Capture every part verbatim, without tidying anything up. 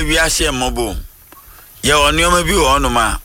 wi ahye mobo ye onioma bi wo no ma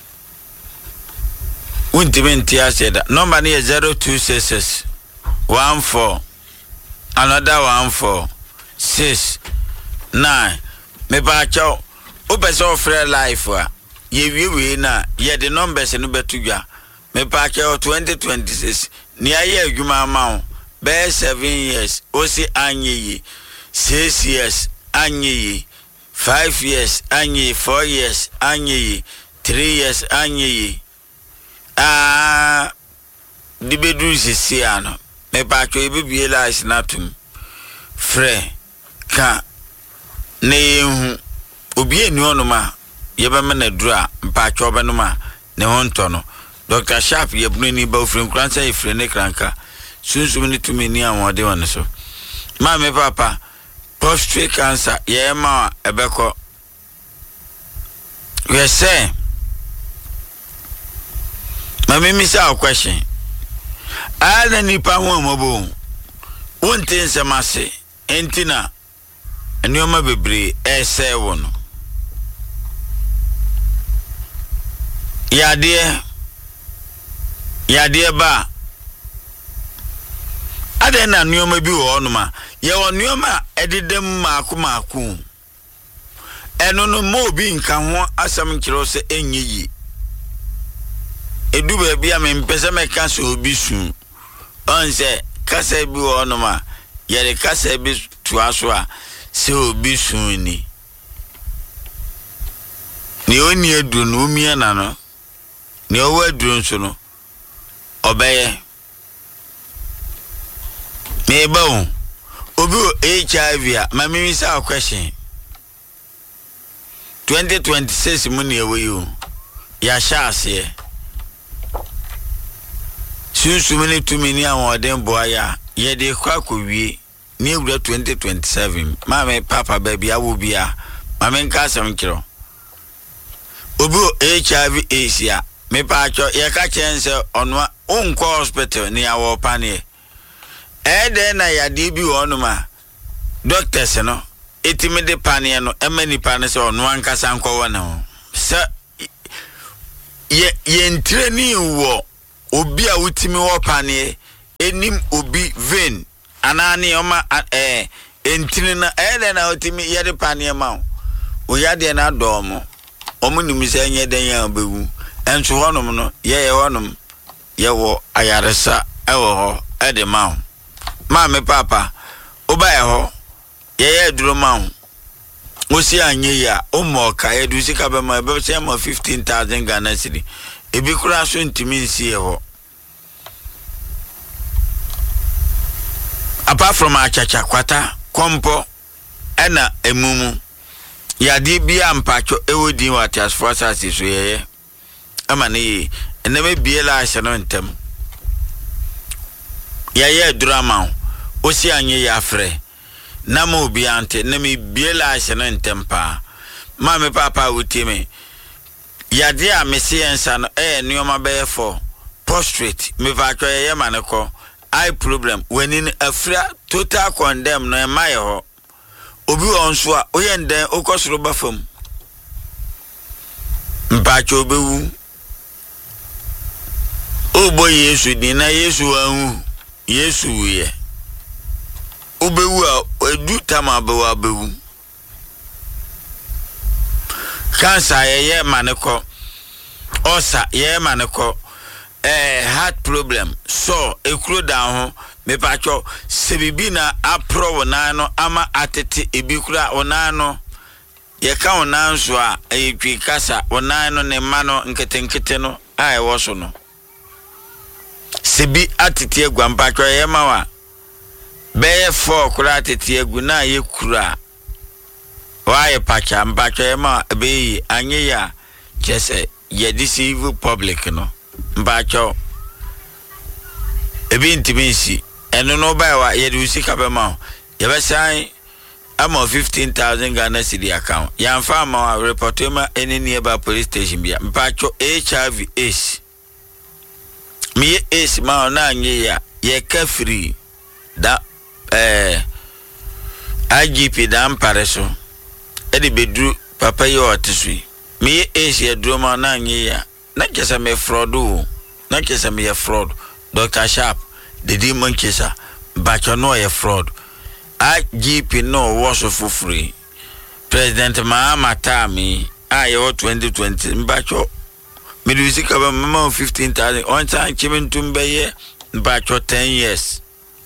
untimi ntia seda number ni zero two six six one four another one four six nine me ba cho obeso free life a ye wiwe na ye the numbers no betugwa me ba cho twenty twenty-six ni aye adwuma ma be seven years osi anyeyi six years anyeyi five years anyeyi four years anyeyi three years anyeyi ah di bedru sisi ano me ba cho e bibie la isnatum frɛ ka ne hu obi eni onuma yebema na dura mpacho obenuma ne honto no Doctor Sharp yebuni ba ofrin kransa ifre ne kranka sunsun ni tumi ni awode won so ma me papa prostate cancer ye ma ebeko we say ma me misa question ala ni pa ho mobo wonten semase entina enioma bebre ese wono yade yade ba adena nioma bi wo no ma ye wo nioma ededem maako maako eno no mo bi nka ho asam kiro se enyeyi edu ba bia me mpese me ka so obi su onse kasa bi wo no ma ye de kasa bi tuaso a se obi su ni ni oni edu no umia na no ni owo edu nso no obeye me ba obi H I V a ma me misa question twenty twenty-six mu ne ewe yo ya shaase sunsu mini tumi ni awon den boya ye de kwa ko wie ni ewura twenty twenty-seven ma me papa baby awo bia ma me nka asem kiro obi H I V Asia me pa cho ye ka chense onwa unko hospital ni awo pane e de na ya di bi onuma doctors no etimi de pane no emani pane se onwa nka sanko wona ho se ye ye ntreni wo obi a utimi wo pane enim obi vein anani oma eh entini na e de na utimi ye de pane ma o ya de na domo omu nimisa nye den ya bewu enso honom no ye ye honom ye wo ayaresa e wo ho e de ma ma me papa oba ye ho ye ye duro ma osi anye ya o mo ka e du sika be ma be se ma fifteen thousand Ghana cedi ebi kura so ntimi nsi ye ho apart from achacha kwata kompo ena emumu ya di bia mpacho ewodi wati as for as so ye ama ne eneme biela ahye ntem ya ye drama osi anye ya frɛ na ma obi ante na me biela ahye ntem pa ma me papa wutime ya di a mesi ensa no eh nioma be for prostrate me va twa ye maneko eye problem when in afra total condemn no e ma ye ho obi onso a oyenden okosoro bafam mpacho bewu obo Yesu di na Yesu anu Yesu ye obewu a edu tama bewu bewu cancer ye maneko osa ye maneko eh heart problem so ekuro down ho me pacho sebibi na apro wona no ama atete ebikura wona no ye ka wona nso a etwi kasa wona no ne ma no nketenkete no a e wo so no sebi atete egwa mpacho ye ma wa be four kura atete egu na ye kura wa ye pacha mpacho ye ma be anye ya chese ye deceive public no mpacho ebi intimacy eno no ba wa ye du sika be ma ye be sai ama fifteen thousand Ghana cedi account ya mfa ma report ma any nearby police station bia mpacho H I V AIDS mi AIDS ma na anye ya ye ka free da eh I G P da ampare so edi bedru papa yi otisui me Asia drama na nye ya na kesa me fraud o na kesa me fraud Doctor Sharp the demon kesa bacho no ye fraud I G P no was for free President Mahama Tami ayo twenty twenty bacho me do sika ba mama fifteen thousand on time chimentum be ye bacho ten years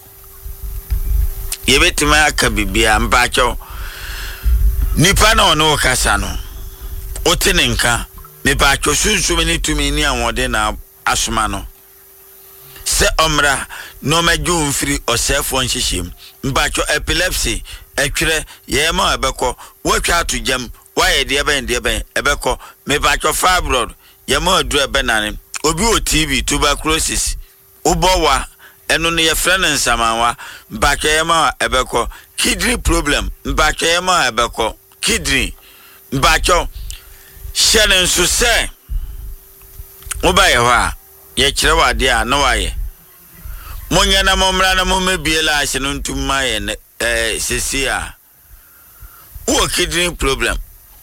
ye betima aka bibia bacho nipa na ono kasa no otenenka me bacho sunsu me ni tumi ni anwode na asoma no se omra no meju mfiri osefo nhihiem mbacho epilepsy etwere ye ma ebeko wotwa atujam waye de eben de eben ebeko me bacho fibroid ye ma adu ebenane obi o T B tuberculosis ubowa eno ne ye friend nsamanwa mbacho ye ma ebeko kidney problem mbacho ye ma ebeko kidney mbacho shenen so se obaye wa ye kire wade a no waye monya na momra na momebiela ahye no ntumma ye eh sesi a wo kidney problem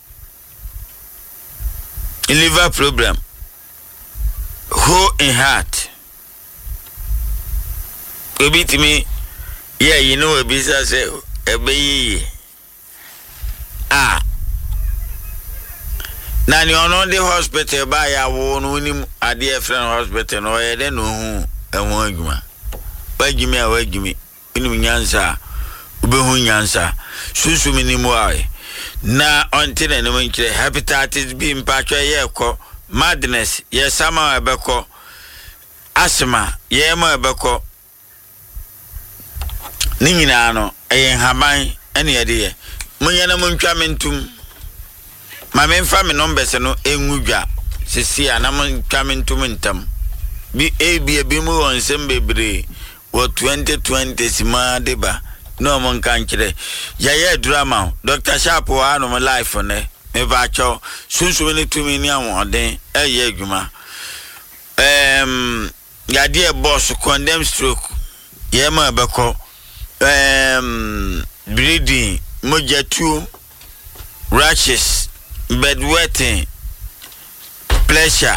liver problem who in heart obitimi ye you know ebisa se ebeyi ah na ni ono de hospital ba ya wo no nim ade friend hospital no ye de no hu enwo adwuma wagimi a wagimi inu nyansa ubehu nyansa susu minimu aye na ontine no nkire hepatitis B mpatwa ye ko madness ye sama ebeko asthma ye ma ebeko ni nyina no eye haban ene ye de munya na muntwa mentum ma memfa me numbers no enwudwa sisi ana muntwa mentum ntam bi e bi bi mu wonsem bebre wo twenty twenty sima deba no mon kankire ya ye drama Doctor Sharp wa no my life ne me ba cho sunsu ni tumi ni awon eye adwuma em ya de boss condemn stroke ye ma beko em bleeding mojatu rashes bedwetting pressure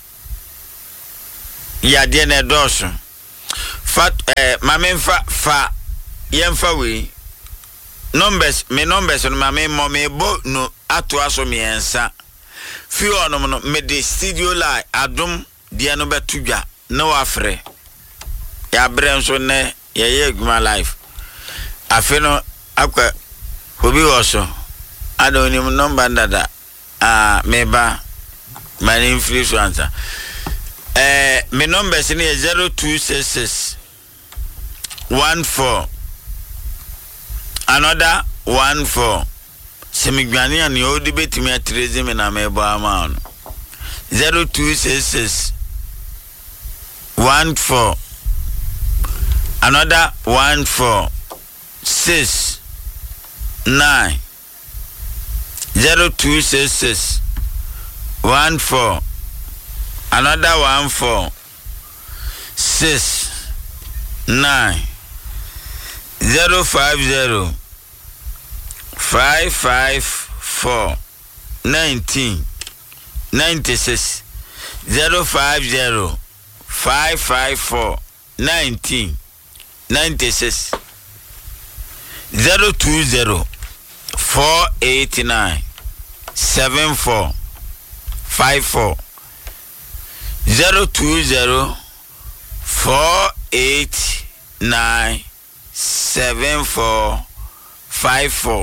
ya de na doso fat eh mamemfa fa yemfa we numbers me numbers no mame mo me bo no ato aso me ensa fi ono no me de studio line adum de no betudwa na wafre ya bre nso ne ye ye guma life afi no akwa hobi woso adoni mo number dada ah meba mani influence answer eh me numbers ni zero two six six one four another one four semigwani ani odi betimi atreze me na mebo ama no zero two six six one four another one four six nine zero two six six one four another one four six nine zero five zero five five four nineteen ninety six zero five zero five five four nineteen ninety six zero two zero four eight nine seven four five four zero two zero four eight nine seven four five four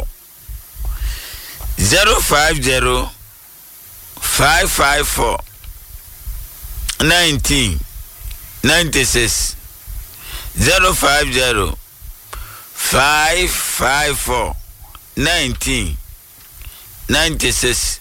zero five zero five five four nineteen ninety six zero five zero five five four nineteen ninety six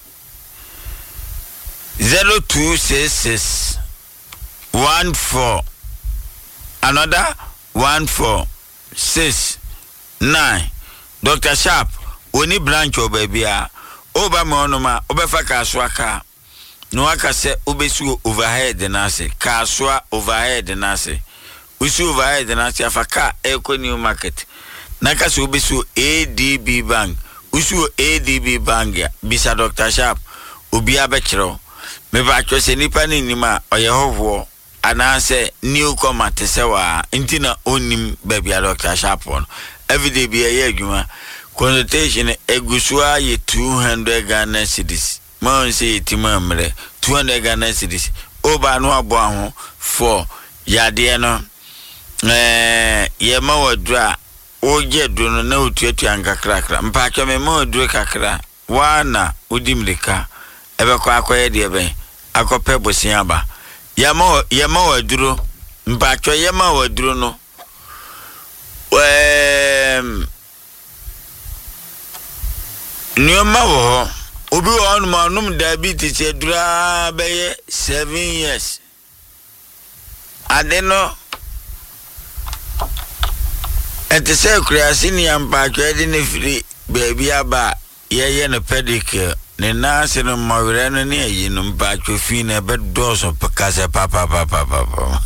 zero two six six one four another one four six nine Doctor Sharp oni branch obabia oba me onoma obefa kaswa ka no aka se obesu overhead na se kaswa overhead na se usu overhead na se afaka eco new market na ka se obesu A D B bank usu A D B Bank bisa Doctor Sharp obi abekiro me ba twese nipa ni nima oye hoho anase newcomer tesewa intina onim baby Doctor Sharp on everyday bi eye adwuma consultation egusua ye two hundred Ghana cedis man say tima mre two hundred Ghana cedis oba no abo aho for yade no eh ye ma wadra oje dunu na otuatu ankakra kra mpa atwa me ma odure kakra wana odimlika ebe kwa akoye de ebe akope bosia ba ye ma ye ma waduro mpa atwa ye ma waduro no em nyoma wo obi won ma num diabetes edura be seven years adeno ete se kreasi ni ampa twede ne firi baby aba ye ye no pedicure ne na se no mawre no ne yi no mpa twofi na be doso pekase papa papa papa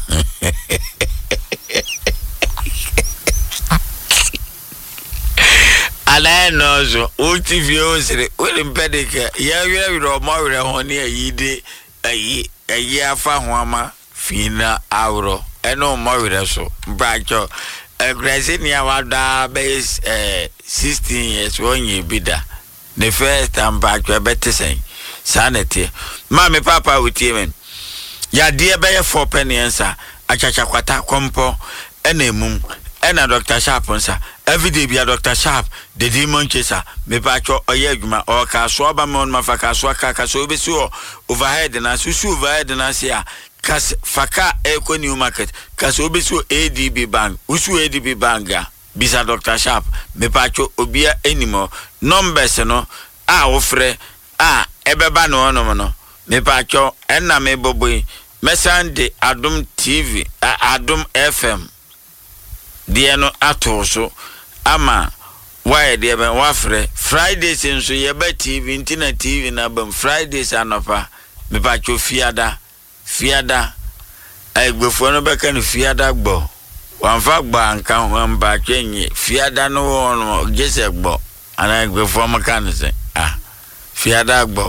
ala no so ulti view sire we pedicure ye wira wira mawre ho ne yi de ayi ayi afa ho ama fina awro eno mawre so mpa cho a Grazenia wada base eh sixteen years one year bida. The first time back you better say sanity. Mommy papa with him. Ya dear bear four penny answer. A chacha kwata compo ene mum ena Doctor Sharp answer. Every day be a Doctor Sharp, the demon chaser, me pacho or yegma or caswaba mon mafaka swaka kasobesu overhead and as you overhead and as ya. Kas faka Eco New Market, Kasobisu A D B Bank, Usu A D B Banga, Bisa Doctor Sharp, me pacho obia anymore, numbers no, ah ofre, ah ebeba no no no, me pacho enna me boboy, mesande Adum T V, Adum F M, dieno atoso, ama, why de ben wafre, Fridays in so yeba T V, intina T V na bam Fridays anopa, me pacho fiada. Fiada egbefo no beka no fiada gbo wanfa gba anka mba twenye fiada no no gese gbo ana egbefo maka no se ah fiada gbo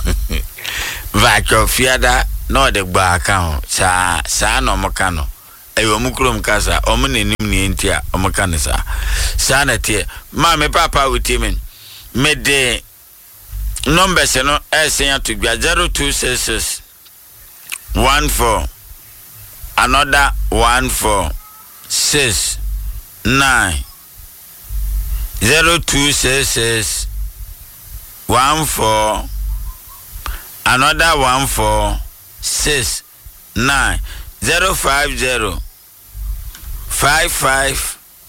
vacho fiada no de gba aka sa sa no maka no eyo mukrom kasa omo nenim ne ntia omaka no sa sa na tie ma me papa witimen me de numbers no esen to gba zero two six six One four, another one four, six, nine, zero two six six, one four, another one four, six, nine, zero five zero, five five,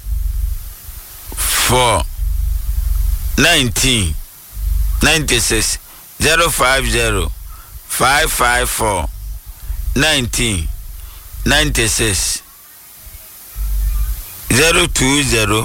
four, nineteen, ninety six, zero five zero, five five four. Nineteen ninety six zero two zero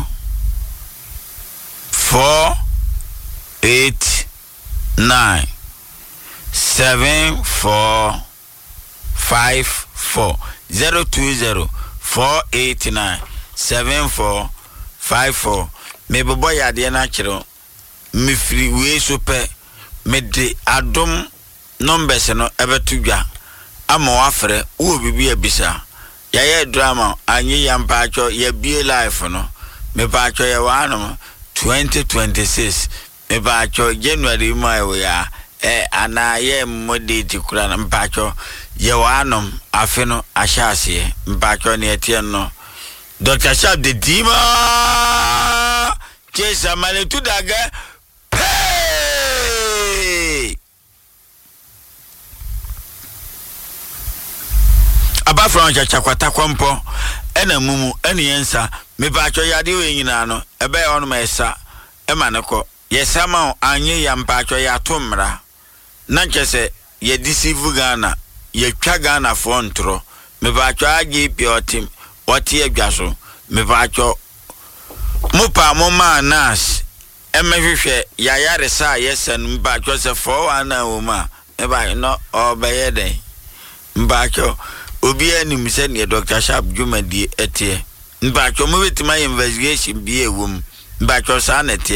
four eight nine seven four five four zero two zero four eight nine seven four five four. Me boy ade na kiro me free we super me de Adum numbers no ebetudwa ama wafre wo bibi abisa ya ye drama anyi ya mpacho ya bie life no me pacho ya wano twenty twenty-six me pacho January mai ya eh ana ye modeti kura na mpacho ya wano afeno ashase mpacho ne etie no Doctor Sharp the Dima Chesa male tudaga hey aba from chakwata kwampo ena mumu eni yensa me pacho yade we nyina no ebe ono ma esa e maneko yesa ma anye ya mpacho ya tomra na nkese ye deceive Ghana ye twa Ghana for ntro me pacho age piotim wati adwaso me pacho mupa moma nas emehwehwe ya yare sa yesa mpacho se for ana woma e ba no obeyeden mpacho obi anim se ne Doctor Sharp dwumadi etie mbacho mo betima investigation bi ewum mbacho sa na etie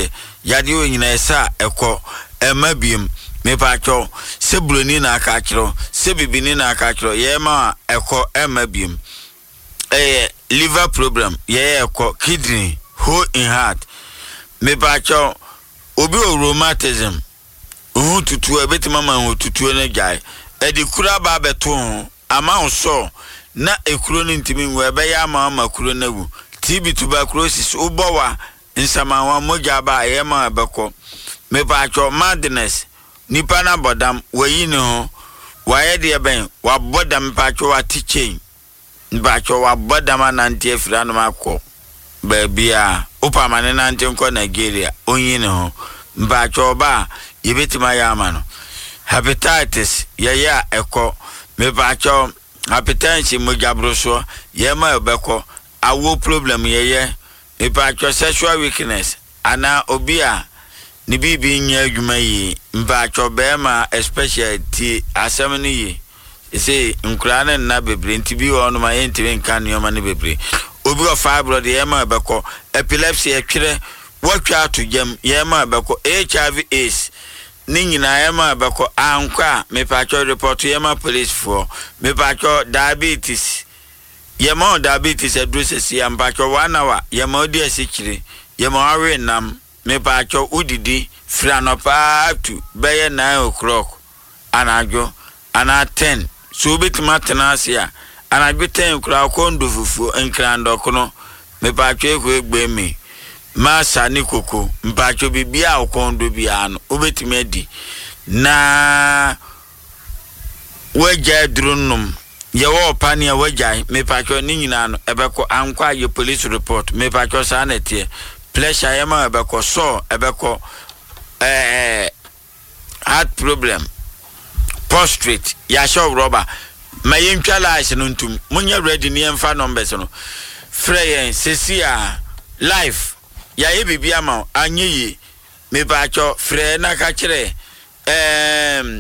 yade o nyina esa ekọ emabiem me pa cho se broni na aka kiro se bibini na aka kiro ye ma ekọ emabiem eh liver problem ye ekọ kidney hole in heart me pa cho obi o rheumatism o tutu ebetima ma o tutu na gai e di kura ba beto ama so na ekuro ni ntimi nwe be ya ma ma kuro na wu T B tuberculosis ubowa nsamawa moja ba ye ma beko me pa cho madness nipa na bodam wayi ne ho waye de ben wa bodam pa cho wa teaching ba cho wa bodam anante afira no makọ ba bia upa mane nante nko Nigeria onyi ne ho ba cho ba yebetima ya ama no hepatitis ye ya ekọ me pa cho hypertension mojabroso ye ma beko awo problem ye ye me pa cho sexual weakness ana obia ni bibi nya adwuma yi mba cho be ma especially ti asem ni yi ese nkura na na bebre nti bi ono ma ye ntimi nka ne ma ne bebre obi o fibroid ye ma beko epilepsy e twere watwa atujam ye ma beko H I V AIDS ni nyina ye ma beko ankwa me pa cho report ye ma police for me pa cho diabetes ye ma diabetes address ya mba cho one hour ye ma odi asikire ye ma awe nam me pa cho udidi frano pa to be nine o'clock anajo ana ten so betima tenasia anajo ten kura kondo fufu enkrando kono me pa cho ekwe egbe mi masa ni koko mpa cho bibia okondo bia no obetimi adi na waja drunum ye wo pani waja me pa cho ni nyina no ebeko ankwa ye police report me pa cho sanete pressure yema ebeko so ebeko eh heart problem prostrate ya show rubber maye ntwala ase no ntum munya ready ni emfa numbers no frey sesia life ya ye bibia ma anyi me ba cho frey na ka kire em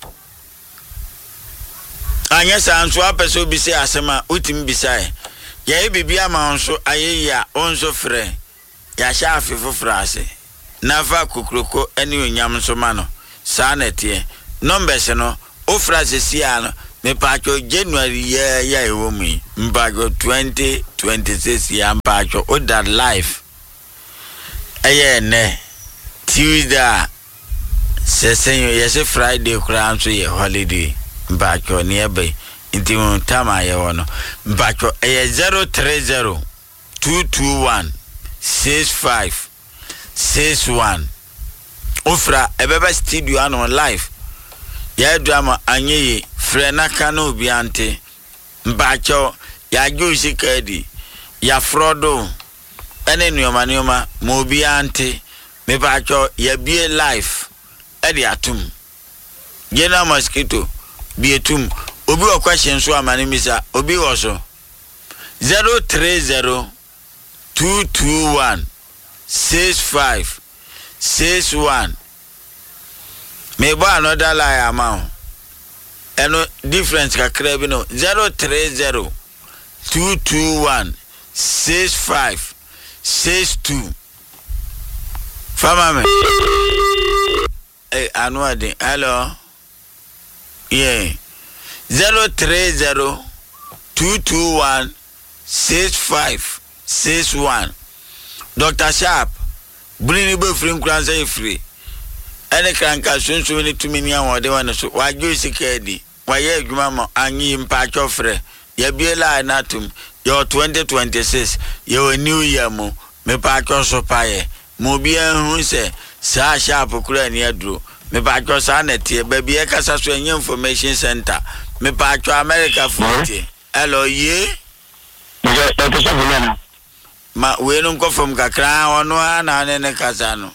anya sanso apeso bi se asema utim bisai ya ye bibia ma onso aye ya onso frey ya sha afefo frase nafa kukroko eni onyam so ma no sa na tie numbers no o frase sia no me pa cho January ya ya ewo mi mbago twenty twenty-six ya mpa cho o that life eye ne Tuesday se senyo yes Friday kura nso ye holiday mpa cho ne ebe nti mo tama ye wono mpa cho eye zero three zero two two one six five six one ofra ebeba studio ano live ya drama anyi frena kana obi ante mbacho ya josi kadi ya frodo ene nioma nioma mo obi ante me bacho ya bie live edi atum jena mosquito bie tum obi o question so amani misa obi wo so zero three zero two two one six five six one me ba another lie amount eno difference kakra bi no zero three zero two two one six five six two fama me eh anwade hello yeah zero three zero two two one six five six one Doctor Sharp bring be free kranza free ene kranka sunsun ni tumi ni awon de wan so wa jo sikedi wa ye adwuma ma anyi mpa chofre ya biela na tum yo twenty twenty-six yo new year mo me pa choso paye mo bia hu se sa Sharp kura ni aduro me pa chosa na tie ba bia kasa so enye information center me pa cho America forty hello ye ma we no go from kakra ono ana ne ne kasa no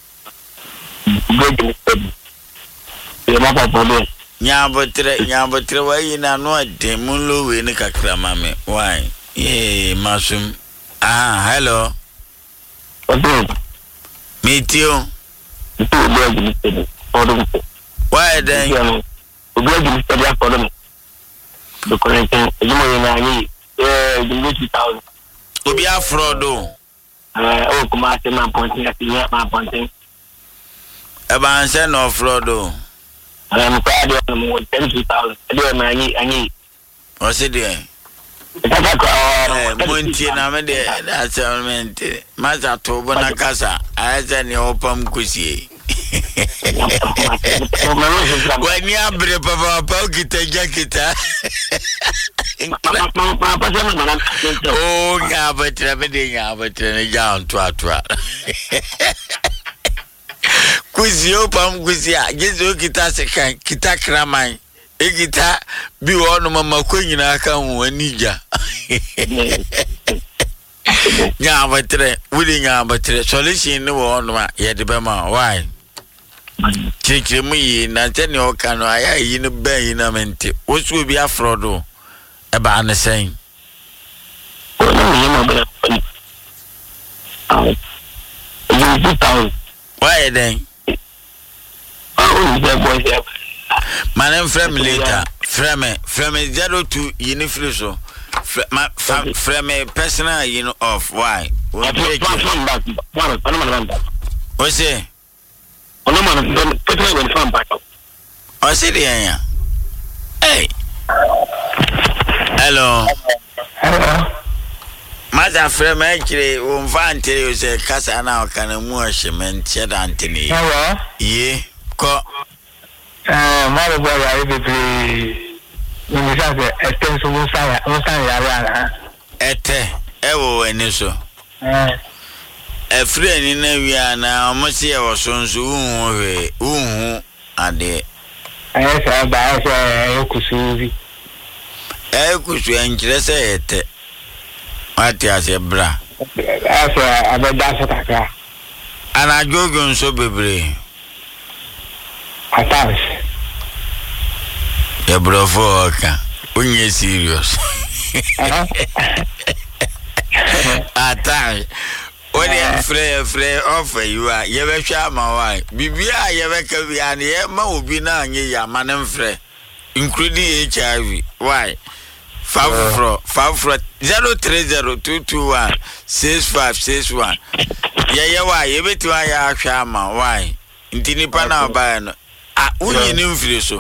ye ma pa polo nyabotre nyabotre wa yina no ade munlo we ne kakra mame why eh masum ah hello odo metio odo why then odo gi study akodo do correcting ejumo yina ni eh two thousand obi afrodo eh o kuma se ma ponting ati ya ma ponting Eba nse no Frodo. I'm proud of them with ten thousand. I do my any. What's it there? Eh, Monty na me de that's element. Maza to bona kasa. Aza ni opam kusie. When you abre papa papa kita jakita. Oh, ngabatra me de ngabatra ne jam twa twa. Kusi opam kusi a gezo kita sekan kita kraman e kita bi wono mama kwanyina aka hu anija nya batre wuli nya batre solution ne wono ma ye de bema why chichi mu yi na tani o kanu aya yi ne ban yi na mente wosu bi afrodo e ba ne sen why then Man, frame later. Frame, frame zero two. You need free so. Frame personal. You know of why? What's it? What's it? Hey. Hello. Hello. Mother frame actually won't find tell you say casa now can a more shement shed Anthony. Hello. Yeah. Ko. Eh, mother boy, I will be. You say a ten so one side, one side, Ete, ewo eniso. Eh. A friend in a via now, Monsieur was soon soon. Uhu, ade. I said, I said, Kusuvi. Eh, could you interest it? What is a bra? I said, I bet that's what I got. And I go so baby. I thought. Yeah, bro, for when you're serious. I thought. When you're free, free offer you are, you ever share my wife. Bibia, you ever come here, and your man will be now, yeah, man, and free, including H I V. Why? Five fro, five fro, zero three zero two two one six five six one. Yeah, yeah, why? You bet why I share my why? Intini pana bayano. Ah, unyi ni mfiri so.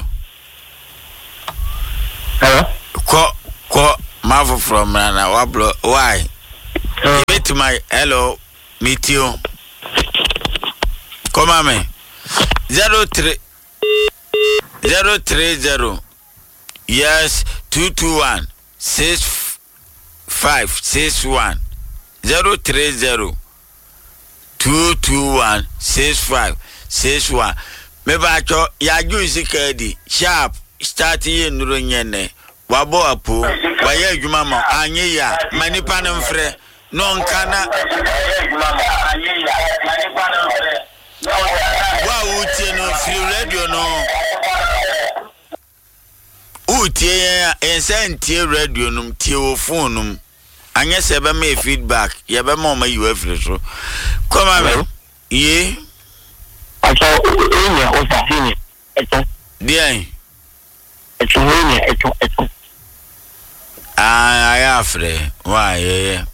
Hello. Ko ko mafu from Rana wablo why? You bet my hello meet you. Come on me. Zero three zero three zero. Yes, two two one six five six one zero three zero two two one six five six one. Me ba cho ya ju sikadi sharp start ye nuro nyene wabo apo wa ye adwuma ma anye ya manipa no mfre no nkana wa utie no free radio no utie ya ensantie radio no tie wo phone no anye se be me feedback ye be ma o ma you free so come on ye Acho unya usafiri eto Bien. eto unya eto eto Ah, ya frère. Why, yeah.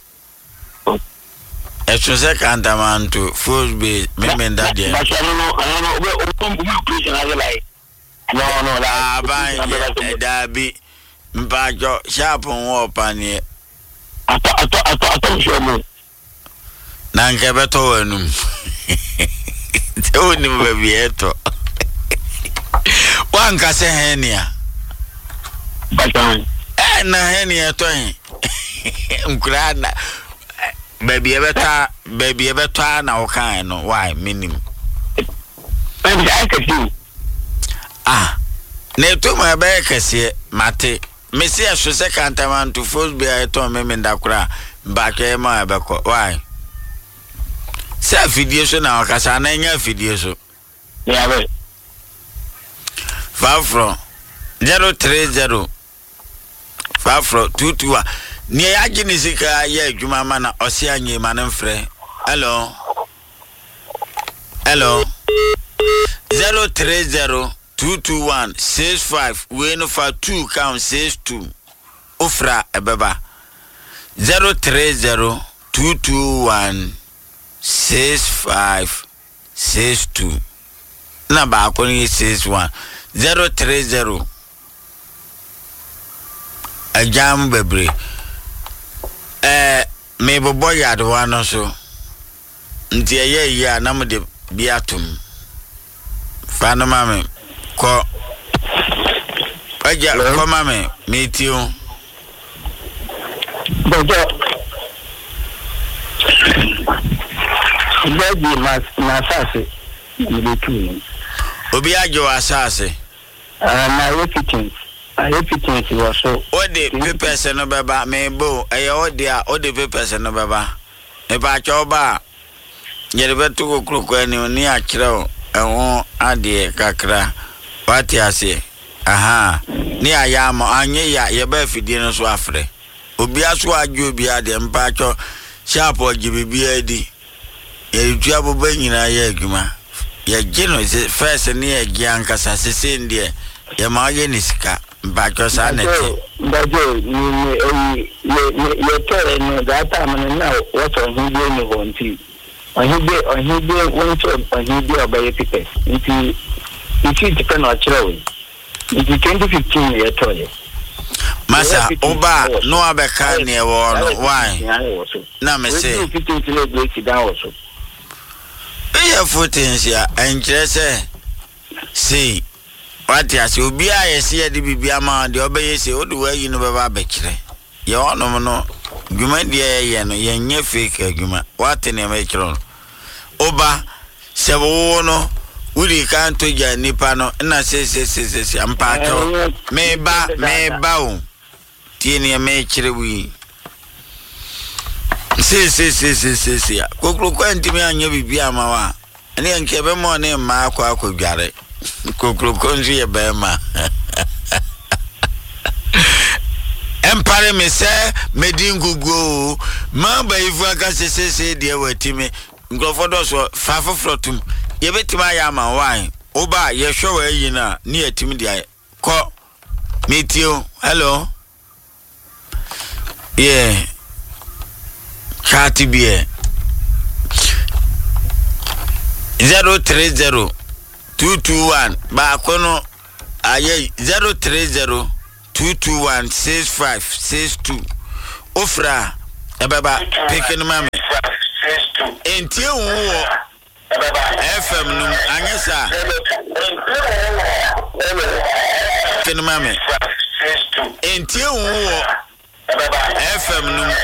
Eto se kanta man to first be me me that there. But I don't know, I don't know where open we preaching as like no no Ah, that ban da bi mpajo sharp on wo panie. ato ato ato ato show mo Na nke beto wanum. Oni baby eto. Wanka se henia. Batan. Eh na henia to hin. Nkura na baby ebeta baby ebeta na okan no why minim. Baby I can do. Ah. Ne to ma be kese mate. Mesi ahwe se kantaman to first be eto me me ndakura. Mbake ma ebeko. Why? Sa video so na wakasa na nya video so. Yeah, right. Five from zero three zero five from two two one. Ni ya gini sika ya adwuma ma na osi anye ma na mfre. Hello. Hello. zero three zero two two one six five we no for two count six two. Ofra ebeba. zero three zero two two one six five six two. na ba ko ni six one zero three zero ajam bebre eh me bobo yard wa no so nti eye ya na mo de biatum fa no mame ko aja ko mame me tio bojo Obi mas masase me tu obi ajo asase ah na repeating I repeating it was so ode papers no baba me bo eye ode a ode papers no baba e ba choba yere betu kokroko ani oni akireo ehon ade kakra wati ase aha ni ayama anye ya ye ba fidie no so afre obi aso ajo obi ade mpa cho sharp ogibibi adi ye tua boba nyina ye adwuma ye gino first ni ye gianka sase ndie ye ma ye nisika mpa cho sa nete Bajo ni eh ye tore no that time now what on he dey no wanti on he dey on he dey one to on he dey obey people nti nti depend on chiro nti twenty fifteen ye tore masa oba no abeka ne e wo no why na me say fifteen to break down also e footing ya enkire se see what ya se obi a ye se de bibia ma de obeye se odu wa yi no beba abekire ye ono no dwuma de ye no ye nye fake adwuma what ne me kiro oba se wo no uri kan to ja nipa no na se se se se se ampa to me ba me ba o tie ne me kire wi se se se se se se kokro kwanti me anya bibia ma wa ene nke be mo ne ma akwa akwadware kokro konji ye be ma empare me se medingugo ma ba ifu aka se se se de watime ngrofodo so fafofrotum ye betima ya ma wan oba ye hwe yi na ni atimi de ko metio hello yeah Kati bie zero three zero two two one ba kono aye zero three zero two two one six five six two ofra ebaba pekenu mame entie wo F M num anyesa pekenu mame entie wo F M num